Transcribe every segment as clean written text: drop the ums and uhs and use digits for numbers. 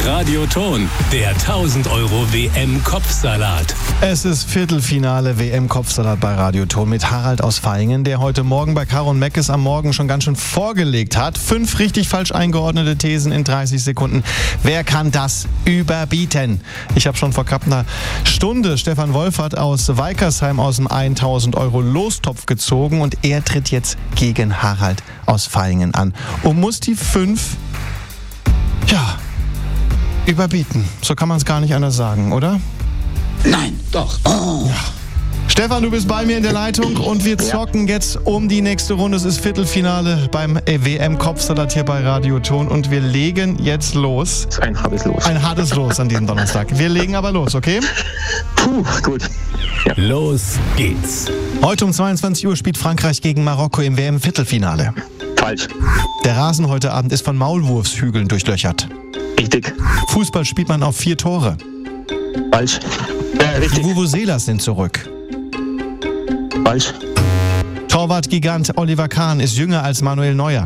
Radioton, der 1000€ WM-Kopfsalat. Es ist Viertelfinale WM-Kopfsalat bei Radioton mit Harald aus Vaihingen, der heute Morgen bei Caro und Meckes am Morgen schon ganz schön vorgelegt hat. 5 richtig falsch eingeordnete Thesen in 30 Sekunden. Wer kann das überbieten? Ich habe schon vor knapp einer Stunde Stefan Wolfert aus Weikersheim aus dem 1000€ Lostopf gezogen und er tritt jetzt gegen Harald aus Vaihingen an und muss die 5 überbieten. So kann man es gar nicht anders sagen, oder? Nein, doch. Oh. Ja. Stefan, du bist bei mir in der Leitung und wir zocken jetzt um die nächste Runde. Es ist Viertelfinale beim WM-Kopfsalat hier bei Radioton und wir legen jetzt los. Das ist ein hartes Los. Ein hartes Los an diesem Donnerstag. Wir legen aber los, okay? Puh, gut. Ja. Los geht's. Heute um 22 Uhr spielt Frankreich gegen Marokko im WM-Viertelfinale. Falsch. Der Rasen heute Abend ist von Maulwurfshügeln durchlöchert. Richtig. Fußball spielt man auf 4 Tore. Falsch. Richtig. Die Vuvuzelas sind zurück. Falsch. Torwart-Gigant Oliver Kahn ist jünger als Manuel Neuer.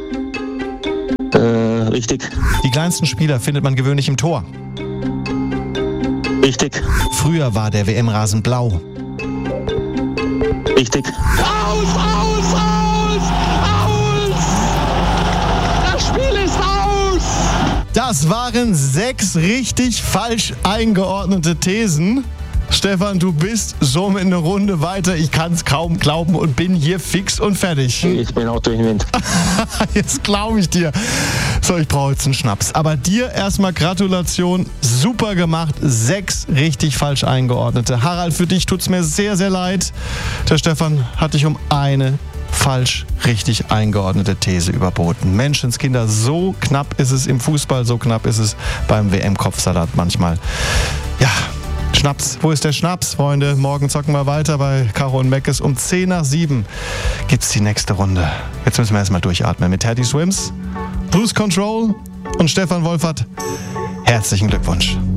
Richtig. Die kleinsten Spieler findet man gewöhnlich im Tor. Richtig. Früher war der WM-Rasen blau. Richtig. Aus! Das Spiel ist aus! Das waren 6 richtig falsch eingeordnete Thesen. Stefan, du bist somit eine Runde weiter. Ich kann es kaum glauben und bin hier fix und fertig. Ich bin auch durch den Wind. Jetzt glaube ich dir. So, ich brauche jetzt einen Schnaps. Aber dir erstmal Gratulation. Super gemacht. 6 richtig falsch eingeordnete. Harald, für dich tut's mir sehr, sehr leid. Der Stefan hat dich um eine falsch richtig eingeordnete These überboten. Menschenskinder, so knapp ist es im Fußball, so knapp ist es beim WM-Kopfsalat manchmal. Ja, Schnaps. Wo ist der Schnaps, Freunde? Morgen zocken wir weiter bei Caro und Meckes. Um 10 nach 7 gibt's die nächste Runde. Jetzt müssen wir erstmal durchatmen mit Teddy Swims, Bruce Control und Stefan Wolfert. Herzlichen Glückwunsch.